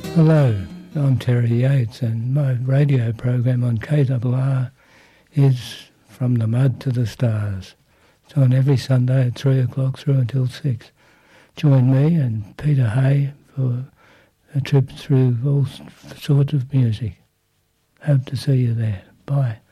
Hello, I'm Terry Yates and my radio program on KRR is From the Mud to the Stars. It's on every Sunday at 3 o'clock through until 6. Join me and Peter Hay for a trip through all sorts of music. Hope to see you there. Bye.